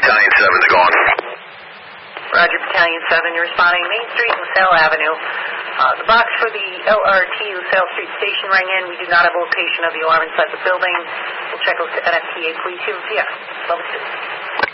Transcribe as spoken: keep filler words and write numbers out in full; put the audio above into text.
Battalion seven, they're gone. Roger, Battalion seven, you're responding Main Street, LaSalle Avenue. Uh, the box for the L R T LaSalle Street station rang in. We do not have a location of the alarm inside the building. We'll check with the N F P A Police here. Yeah, level two.